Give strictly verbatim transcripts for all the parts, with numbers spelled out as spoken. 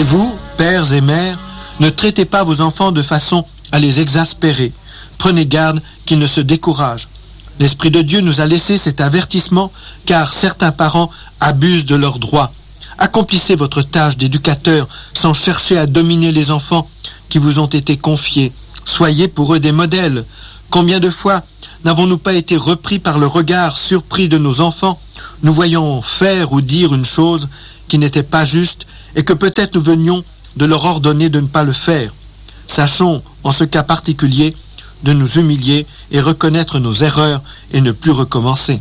Et vous, pères et mères, ne traitez pas vos enfants de façon à les exaspérer. Prenez garde qu'ils ne se découragent. L'Esprit de Dieu nous a laissé cet avertissement car certains parents abusent de leurs droits. Accomplissez votre tâche d'éducateur sans chercher à dominer les enfants qui vous ont été confiés. Soyez pour eux des modèles. Combien de fois n'avons-nous pas été repris par le regard surpris de nos enfants, nous voyant faire ou dire une chose qui n'était pas juste et que peut-être nous venions de leur ordonner de ne pas le faire. Sachons, en ce cas particulier, de nous humilier et reconnaître nos erreurs et ne plus recommencer.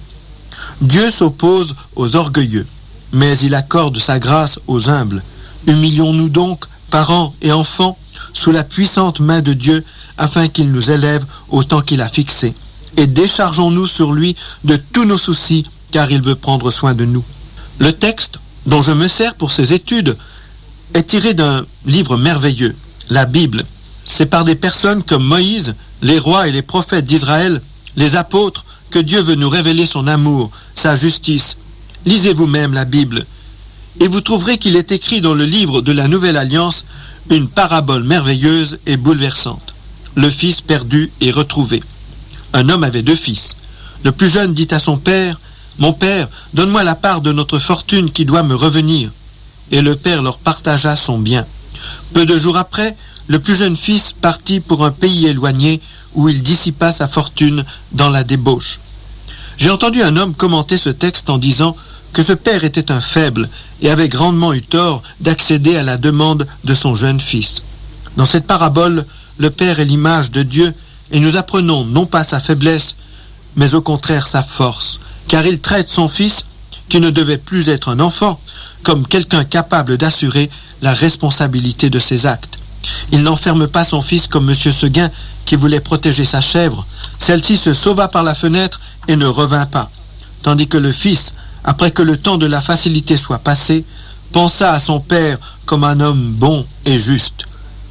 Dieu s'oppose aux orgueilleux, mais il accorde sa grâce aux humbles. Humilions-nous donc, parents et enfants, sous la puissante main de Dieu, afin qu'il nous élève au temps qu'il a fixé. Et déchargeons-nous sur lui de tous nos soucis, car il veut prendre soin de nous. Le texte dont je me sers pour ces études est tiré d'un livre merveilleux, la Bible. C'est par des personnes comme Moïse, les rois et les prophètes d'Israël, les apôtres, que Dieu veut nous révéler son amour, sa justice. Lisez vous-même la Bible, et vous trouverez qu'il est écrit dans le livre de la Nouvelle Alliance une parabole merveilleuse et bouleversante. Le fils perdu et retrouvé. Un homme avait deux fils. Le plus jeune dit à son père, « Mon père, donne-moi la part de notre fortune qui doit me revenir. » Et le père leur partagea son bien. Peu de jours après, le plus jeune fils partit pour un pays éloigné où il dissipa sa fortune dans la débauche. J'ai entendu un homme commenter ce texte en disant que ce père était un faible et avait grandement eu tort d'accéder à la demande de son jeune fils. Dans cette parabole, le père est l'image de Dieu et nous apprenons non pas sa faiblesse, mais au contraire sa force, car il traite son fils, qui ne devait plus être un enfant, comme quelqu'un capable d'assurer la responsabilité de ses actes. Il n'enferme pas son fils comme M. Seguin qui voulait protéger sa chèvre. Celle-ci se sauva par la fenêtre et ne revint pas. Tandis que le fils, après que le temps de la facilité soit passé, pensa à son père comme un homme bon et juste.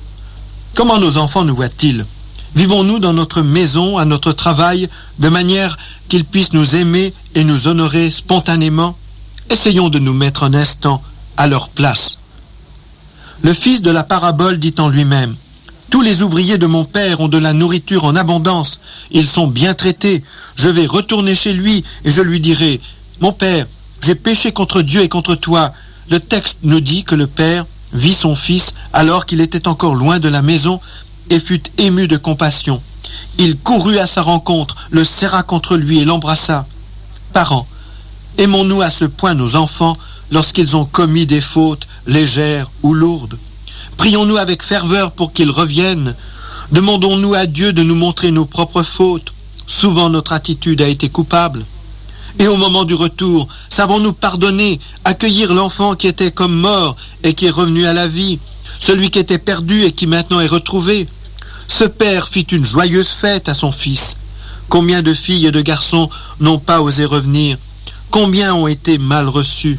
Comment nos enfants nous voient-ils ? Vivons-nous dans notre maison, à notre travail, de manière qu'ils puissent nous aimer et nous honorer spontanément ? Essayons de nous mettre un instant à leur place. Le fils de la parabole dit en lui-même, « Tous les ouvriers de mon père ont de la nourriture en abondance. Ils sont bien traités. Je vais retourner chez lui et je lui dirai, « Mon père, j'ai péché contre Dieu et contre toi. » Le texte nous dit que le père vit son fils alors qu'il était encore loin de la maison et fut ému de compassion. Il courut à sa rencontre, le serra contre lui et l'embrassa. Parents, aimons-nous à ce point nos enfants lorsqu'ils ont commis des fautes légères ou lourdes? Prions-nous avec ferveur pour qu'ils reviennent. Demandons-nous à Dieu de nous montrer nos propres fautes. Souvent notre attitude a été coupable. Et au moment du retour, savons-nous pardonner, accueillir l'enfant qui était comme mort et qui est revenu à la vie, celui qui était perdu et qui maintenant est retrouvé? Ce père fit une joyeuse fête à son fils. Combien de filles et de garçons n'ont pas osé revenir? Combien ont été mal reçus?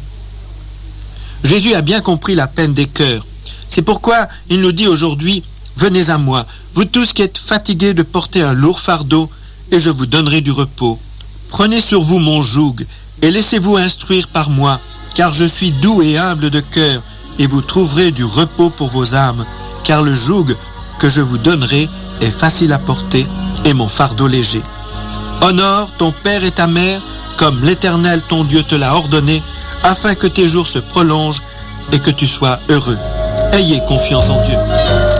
Jésus a bien compris la peine des cœurs. C'est pourquoi il nous dit aujourd'hui, « Venez à moi, vous tous qui êtes fatigués de porter un lourd fardeau, et je vous donnerai du repos. Prenez sur vous mon joug, et laissez-vous instruire par moi, car je suis doux et humble de cœur, et vous trouverez du repos pour vos âmes, car le joug que je vous donnerai est facile à porter, et mon fardeau léger. Honore ton père et ta mère, comme l'Éternel ton Dieu te l'a ordonné, afin que tes jours se prolongent et que tu sois heureux. Ayez confiance en Dieu.